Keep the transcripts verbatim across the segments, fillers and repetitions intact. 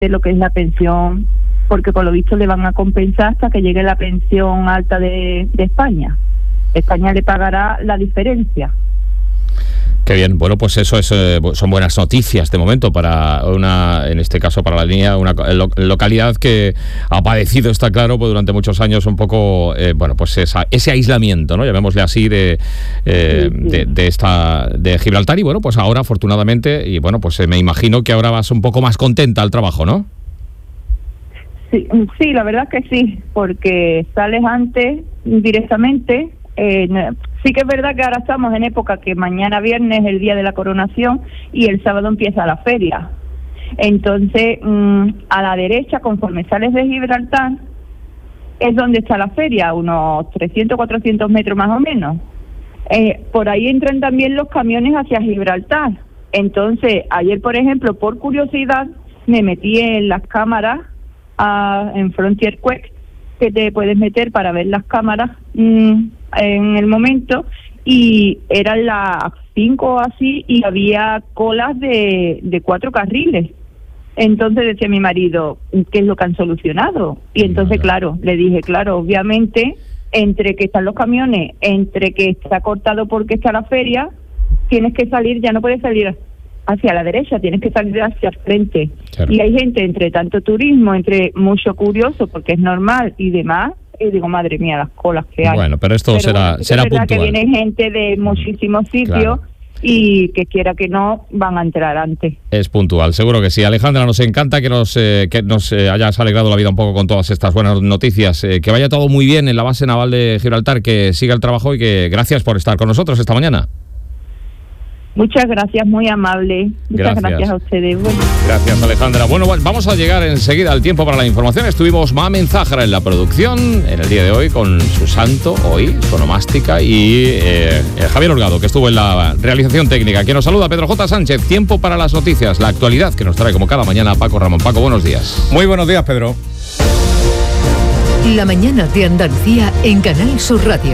de lo que es la pensión, porque por lo visto le van a compensar hasta que llegue la pensión alta de, de España. España le pagará la diferencia. Qué bien, bueno, pues eso es, eh, son buenas noticias de momento para una, en este caso para la línea, una lo, localidad que ha padecido, está claro, pues durante muchos años un poco, eh, bueno, pues esa, ese aislamiento, ¿no? Llamémosle así de, eh, sí, sí. de, de esta, de Gibraltar, y bueno, pues ahora afortunadamente, y bueno, pues eh, me imagino que ahora vas un poco más contenta al trabajo, ¿no? Sí, sí, la verdad que sí, porque sales antes directamente. Eh, sí que es verdad que ahora estamos en época que mañana viernes es el día de la coronación y el sábado empieza la feria. Entonces, mmm, a la derecha, conforme sales de Gibraltar, es donde está la feria, unos trescientos, cuatrocientos metros más o menos. Eh, por ahí entran también los camiones hacia Gibraltar. Entonces, ayer, por ejemplo, por curiosidad, me metí en las cámaras a, en Frontier Quest, que te puedes meter para ver las cámaras mmm, en el momento, y eran las cinco o así y había colas de, de cuatro carriles. Entonces decía mi marido, ¿qué es lo que han solucionado? Y entonces, claro, le dije, claro, obviamente, entre que están los camiones, entre que está cortado porque está la feria, tienes que salir, ya no puedes salir hacia la derecha, tienes que salir hacia el frente. Claro. Y hay gente, entre tanto turismo, entre mucho curioso, porque es normal y demás, y digo, madre mía, las colas que hay. Bueno, pero esto pero será, bueno, será es verdad puntual. Que viene gente de muchísimos sitios, claro, y que quiera que no, van a entrar antes. Es puntual, seguro que sí. Alejandra, nos encanta que nos, eh, que nos eh, hayas alegrado la vida un poco con todas estas buenas noticias. Eh, que vaya todo muy bien en la base naval de Gibraltar, que siga el trabajo y que gracias por estar con nosotros esta mañana. Muchas gracias, muy amable. Muchas gracias, gracias a ustedes. Bueno. Gracias, Alejandra. Bueno, vamos a llegar enseguida al tiempo para la información. Estuvimos Mamen Zahara en la producción en el día de hoy con su santo, hoy, su onomástica, y eh, Javier Holgado, que estuvo en la realización técnica. Quien nos saluda, Pedro J. Sánchez. Tiempo para las noticias, la actualidad que nos trae como cada mañana Paco Ramón. Paco, buenos días. Muy buenos días, Pedro. La mañana de Andalucía en Canal Sur Radio.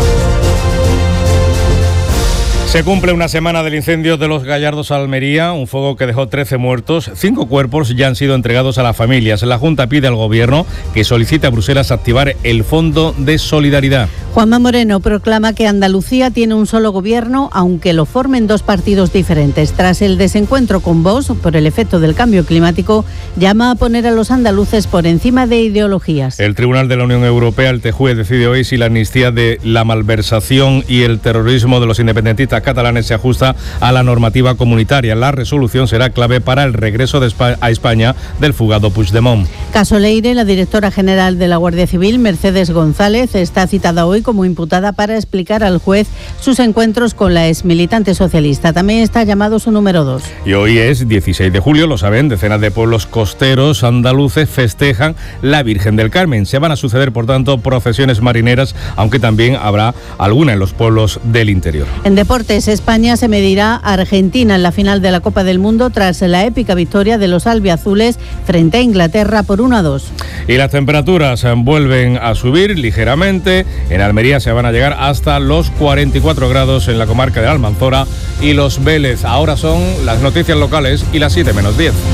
Se cumple una semana del incendio de Los Gallardos, Almería, un fuego que dejó trece muertos. Cinco cuerpos ya han sido entregados a las familias. La Junta pide al Gobierno que solicite a Bruselas activar el Fondo de Solidaridad. Juanma Moreno proclama que Andalucía tiene un solo gobierno, aunque lo formen dos partidos diferentes. Tras el desencuentro con Vox por el efecto del cambio climático, llama a poner a los andaluces por encima de ideologías. El Tribunal de la Unión Europea, el T J U E, decide hoy si la amnistía de la malversación y el terrorismo de los independentistas catalanes se ajusta a la normativa comunitaria. La resolución será clave para el regreso de Espa- a España del fugado Puigdemont. Caso Leire, la directora general de la Guardia Civil, Mercedes González, está citada hoy como imputada para explicar al juez sus encuentros con la exmilitante socialista. También está llamado su número dos. Y hoy es dieciséis de julio, lo saben, decenas de pueblos costeros andaluces festejan la Virgen del Carmen. Se van a suceder, por tanto, procesiones marineras, aunque también habrá alguna en los pueblos del interior. En deportes, España se medirá a Argentina en la final de la Copa del Mundo tras la épica victoria de los albiazules frente a Inglaterra por uno a dos. Y las temperaturas vuelven a subir ligeramente. En Almería se van a llegar hasta los cuarenta y cuatro grados en la comarca de Almanzora y Los Vélez. Ahora son las noticias locales y las siete menos diez.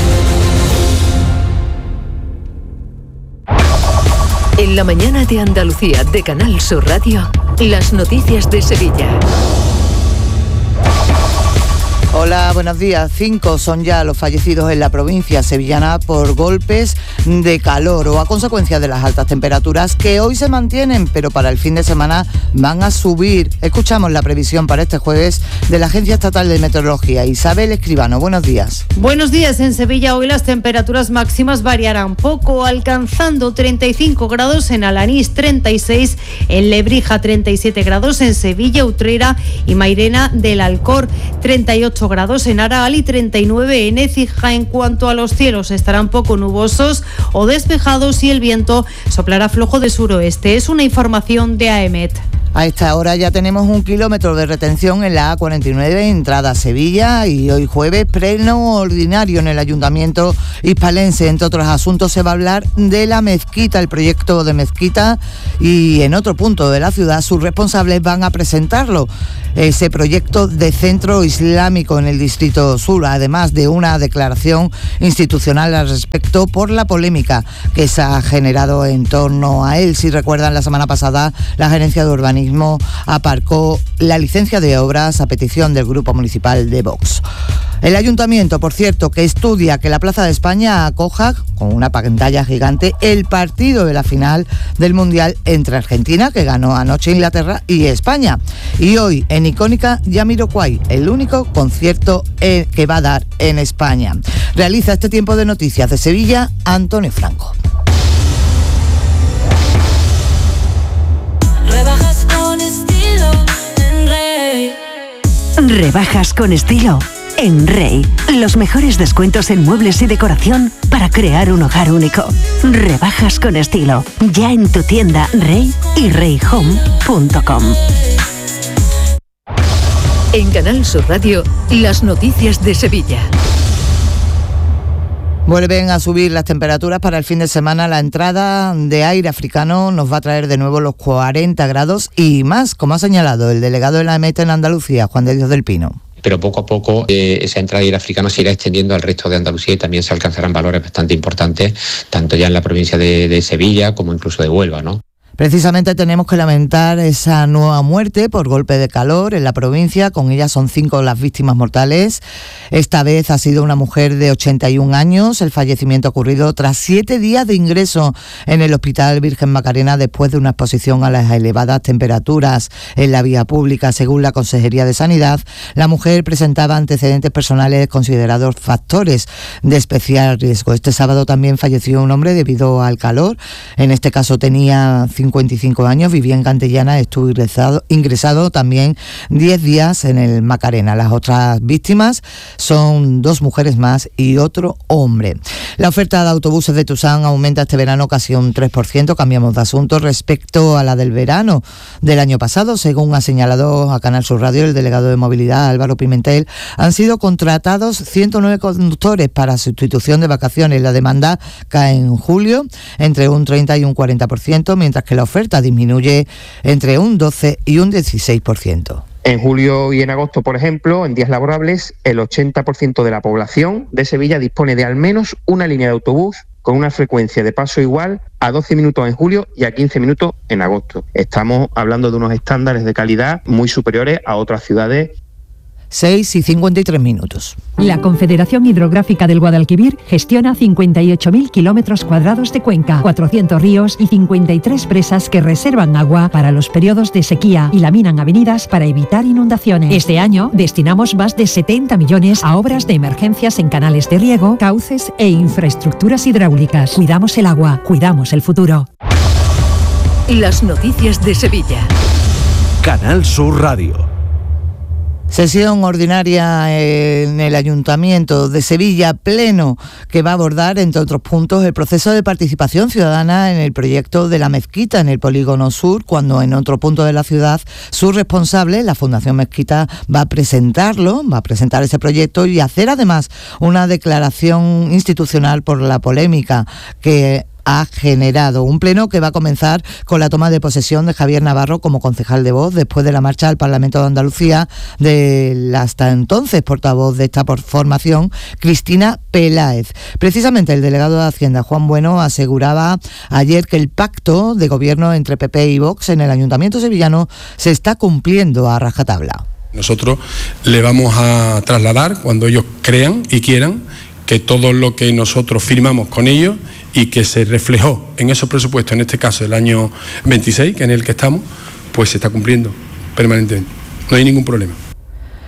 En la mañana de Andalucía de Canal Sur Radio, las noticias de Sevilla. Hola, buenos días. Cinco son ya los fallecidos en la provincia sevillana por golpes de calor o a consecuencia de las altas temperaturas que hoy se mantienen, pero para el fin de semana van a subir. Escuchamos la previsión para este jueves de la Agencia Estatal de Meteorología. Isabel Escribano, buenos días. Buenos días. En Sevilla hoy las temperaturas máximas variarán poco, alcanzando treinta y cinco grados en Alanís, treinta y seis en Lebrija, treinta y siete grados en Sevilla, Utrera y Mairena del Alcor, treinta y ocho grados en Araal y treinta y nueve en Écija. En cuanto a los cielos, estarán poco nubosos o despejados y el viento soplará flojo de suroeste. Es una información de AEMET. A esta hora ya tenemos un kilómetro de retención en la A cuarenta y nueve, entrada a Sevilla, y hoy jueves pleno ordinario en el Ayuntamiento hispalense. Entre otros asuntos se va a hablar de la mezquita, el proyecto de mezquita, y en otro punto de la ciudad sus responsables van a presentarlo, ese proyecto de centro islámico en el Distrito Sur, además de una declaración institucional al respecto por la polémica que se ha generado en torno a él. Si recuerdan, la semana pasada la Gerencia de Urbanismo aparcó la licencia de obras a petición del Grupo Municipal de Vox. El Ayuntamiento, por cierto, que estudia que la Plaza de España acoja, con una pantalla gigante, el partido de la final del Mundial entre Argentina, que ganó anoche Inglaterra, y España. Y hoy, en Icónica, Jamiroquai, el único concierto eh, que va a dar en España. Realiza este tiempo de noticias de Sevilla, Antonio Franco. Rebajas con estilo en Rey. Rebajas con estilo en Rey. Los mejores descuentos en muebles y decoración para crear un hogar único. Rebajas con estilo. Ya en tu tienda Rey y rey home punto com. En Canal Sur Radio, las noticias de Sevilla. Vuelven a subir las temperaturas para el fin de semana. La entrada de aire africano nos va a traer de nuevo los cuarenta grados y más, como ha señalado el delegado de la E M E T en Andalucía, Juan de Dios del Pino. Pero poco a poco eh, esa entrada de aire africano se irá extendiendo al resto de Andalucía y también se alcanzarán valores bastante importantes, tanto ya en la provincia de, de Sevilla como incluso de Huelva, ¿no? Precisamente tenemos que lamentar esa nueva muerte por golpe de calor en la provincia. Con ella son cinco las víctimas mortales. Esta vez ha sido una mujer de ochenta y un años. El fallecimiento ha ocurrido tras siete días de ingreso en el Hospital Virgen Macarena después de una exposición a las elevadas temperaturas en la vía pública. Según la Consejería de Sanidad, la mujer presentaba antecedentes personales considerados factores de especial riesgo. Este sábado también falleció un hombre debido al calor. En este caso tenía cincuenta y cinco años, vivía en Cantellana, estuvo ingresado, ingresado también diez días en el Macarena. Las otras víctimas son dos mujeres más y otro hombre. La oferta de autobuses de Tusán aumenta este verano casi un tres por ciento. Cambiamos de asunto respecto a la del verano del año pasado. Según ha señalado a Canal Sur Radio el delegado de Movilidad, Álvaro Pimentel, han sido contratados ciento nueve conductores para sustitución de vacaciones. La demanda cae en julio entre un treinta y un cuarenta por ciento, mientras que la oferta disminuye entre un doce y un dieciséis por ciento. En julio y en agosto, por ejemplo, en días laborables, el ochenta por ciento de la población de Sevilla dispone de al menos una línea de autobús con una frecuencia de paso igual a doce minutos en julio y a quince minutos en agosto. Estamos hablando de unos estándares de calidad muy superiores a otras ciudades. seis y cincuenta y tres minutos. La Confederación Hidrográfica del Guadalquivir gestiona cincuenta y ocho mil kilómetros cuadrados de cuenca, cuatrocientos ríos y cincuenta y tres presas que reservan agua para los periodos de sequía y laminan avenidas para evitar inundaciones. Este año destinamos más de setenta millones a obras de emergencias en canales de riego, cauces e infraestructuras hidráulicas. Cuidamos el agua, cuidamos el futuro. Las noticias de Sevilla. Canal Sur Radio. Sesión ordinaria en el Ayuntamiento de Sevilla, pleno, que va a abordar, entre otros puntos, el proceso de participación ciudadana en el proyecto de la mezquita en el Polígono Sur, cuando en otro punto de la ciudad su responsable, la Fundación Mezquita, va a presentarlo, va a presentar ese proyecto y hacer además una declaración institucional por la polémica que ha generado. Un pleno que va a comenzar con la toma de posesión de Javier Navarro como concejal de Vox después de la marcha al Parlamento de Andalucía de hasta entonces portavoz de esta formación, Cristina Peláez. Precisamente el delegado de Hacienda, Juan Bueno, aseguraba ayer que el pacto de gobierno entre P P y Vox en el Ayuntamiento sevillano se está cumpliendo a rajatabla. Nosotros le vamos a trasladar, cuando ellos crean y quieran, que todo lo que nosotros firmamos con ellos y que se reflejó en esos presupuestos, en este caso el año veintiséis, que es en el que estamos, pues se está cumpliendo permanentemente. No hay ningún problema.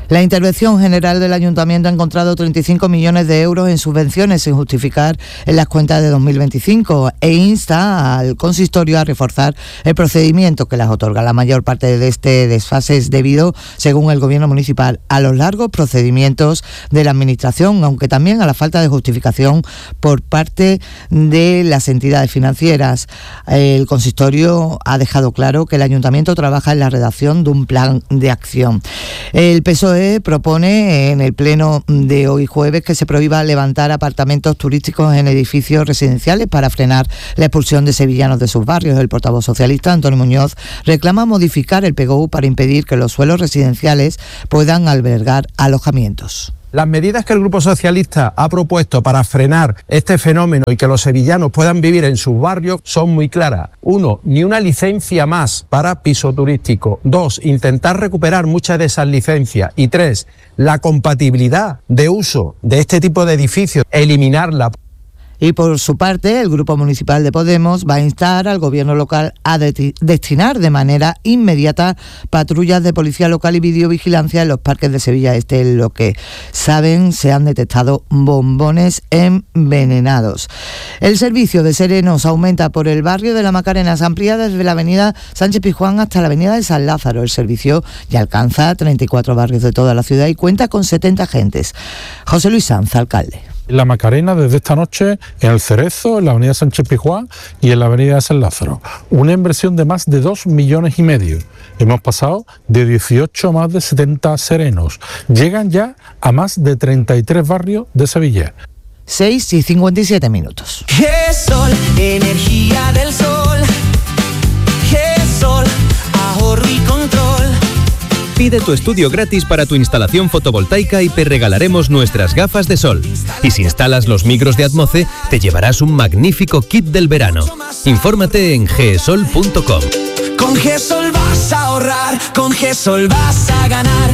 La Intervención General del Ayuntamiento ha encontrado treinta y cinco millones de euros en subvenciones sin justificar en las cuentas de dos mil veinticinco e insta al consistorio a reforzar el procedimiento que las otorga. La mayor parte de este desfase es debido, según el Gobierno municipal, a los largos procedimientos de la Administración, aunque también a la falta de justificación por parte de las entidades financieras. El consistorio ha dejado claro que el Ayuntamiento trabaja en la redacción de un plan de acción. El P S O E propone en el pleno de hoy jueves que se prohíba levantar apartamentos turísticos en edificios residenciales para frenar la expulsión de sevillanos de sus barrios. El portavoz socialista, Antonio Muñoz, reclama modificar el P G U para impedir que los suelos residenciales puedan albergar alojamientos. Las medidas que el Grupo Socialista ha propuesto para frenar este fenómeno y que los sevillanos puedan vivir en sus barrios son muy claras. Uno, ni una licencia más para piso turístico. Dos, intentar recuperar muchas de esas licencias. Y tres, la compatibilidad de uso de este tipo de edificios, eliminarla. Y por su parte, el Grupo Municipal de Podemos va a instar al Gobierno local a de- destinar de manera inmediata patrullas de policía local y videovigilancia en los parques de Sevilla Este. En lo que saben, se han detectado bombones envenenados. El servicio de serenos aumenta por el barrio de la Macarena. Se amplía desde la avenida Sánchez Pizjuán hasta la avenida de San Lázaro. El servicio ya alcanza treinta y cuatro barrios de toda la ciudad y cuenta con setenta agentes. José Luis Sanz, alcalde. La Macarena desde esta noche en el Cerezo, en la avenida Sánchez Pizjuán y en la avenida San Lázaro. Una inversión de más de dos millones y medio. Hemos pasado de dieciocho a más de setenta serenos. Llegan ya a más de treinta y tres barrios de Sevilla. seis y cincuenta y siete minutos. GESOL, energía del sol. GESOL, ahorro y control. Pide tu estudio gratis para tu instalación fotovoltaica y te regalaremos nuestras gafas de sol. Y si instalas los micros de Atmoce, te llevarás un magnífico kit del verano. Infórmate en gesol punto com. Con GESOL vas a ahorrar, con GESOL vas a ganar.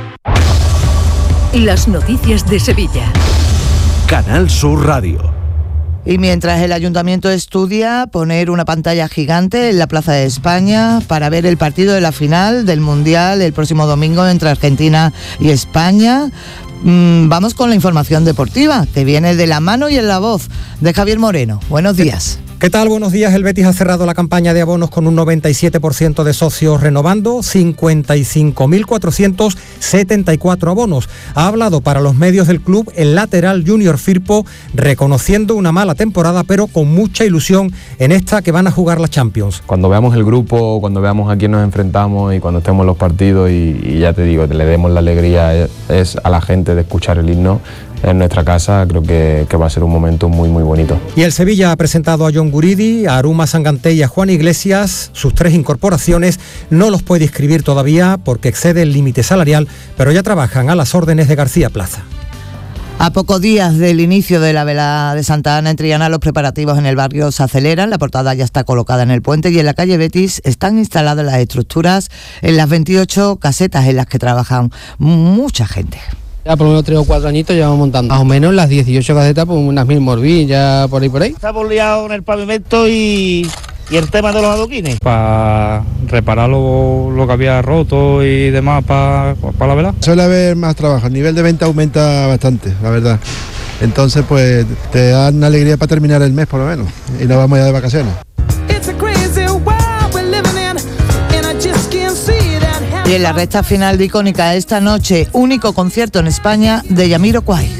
Las noticias de Sevilla. Canal Sur Radio. Y mientras el Ayuntamiento estudia poner una pantalla gigante en la Plaza de España para ver el partido de la final del Mundial el próximo domingo entre Argentina y España, mmm, vamos con la información deportiva que viene de la mano y en la voz de Javier Moreno. Buenos días. ¿Qué tal? Buenos días. El Betis ha cerrado la campaña de abonos con un noventa y siete por ciento de socios renovando cincuenta y cinco mil cuatrocientos setenta y cuatro abonos. Ha hablado para los medios del club el lateral Junior Firpo, reconociendo una mala temporada, pero con mucha ilusión en esta que van a jugar la Champions. Cuando veamos el grupo, cuando veamos a quién nos enfrentamos y cuando estemos en los partidos y, y ya te digo, le demos la alegría es, es a la gente de escuchar el himno en nuestra casa, creo que, que va a ser un momento muy muy bonito. Y el Sevilla ha presentado a John Guridi, a Aruma Sangante y a Juan Iglesias. Sus tres incorporaciones no los puede inscribir todavía porque excede el límite salarial, pero ya trabajan a las órdenes de García Plaza. A pocos días del inicio de la velada de Santa Ana en Triana, los preparativos en el barrio se aceleran. La portada ya está colocada en el puente y en la calle Betis están instaladas las estructuras en las veintiocho casetas en las que trabajan mucha gente. Ya por lo menos tres o cuatro añitos llevamos montando. Más o menos las dieciocho casetas, pues unas mil morbillas, por ahí por ahí. Estamos liados en el pavimento y, y el tema de los adoquines. Para reparar lo, lo que había roto y demás para pa la vela. Suele haber más trabajo, el nivel de venta aumenta bastante, la verdad. Entonces pues te da una alegría para terminar el mes por lo menos y nos vamos ya de vacaciones. Y en la recta final de Icónica esta noche, único concierto en España de Jamiroquai.